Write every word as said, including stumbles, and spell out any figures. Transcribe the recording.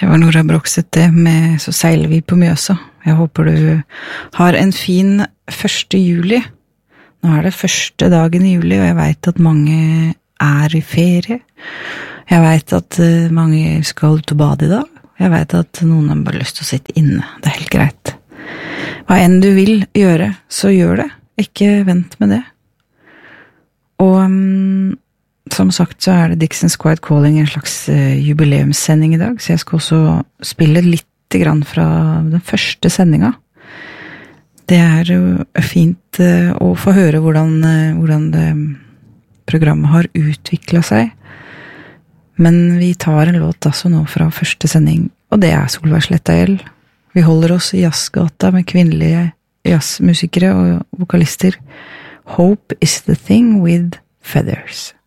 Det var Nora Brogstedt det, med Så seiler vi på Mjøsa. Jeg håper du har en fin første juli. Nå er det første dagen i juli, og jeg vet at mange er i ferie. Jeg vet at mange skal ut og bade i dag. Jeg vet at noen har bare lyst til å sitte inne. Det er helt greit. Hva enn du vil gjøre, så gjør det. Ikke vent med det. Og um, som sagt så er det Dixon's Quiet Calling en slags uh, jubileumssending i dag, så jeg skal også spille litt grann fra den første sendinga. Det er jo fint uh, å få høre hvordan, uh, hvordan det programmet har utviklet seg. Men vi tar en låt altså nå fra første sending, og det er Solveig Slettagjeld. Vi holder oss i jazzgata med kvinnelige jazzmusikere og vokalister. Hope is the thing with feathers.